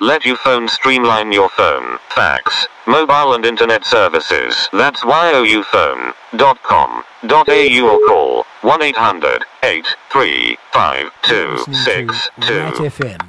let Youphone streamline your phone, fax, mobile and internet services. That's youfone.com.au or call 1-800-835-262. Light FM.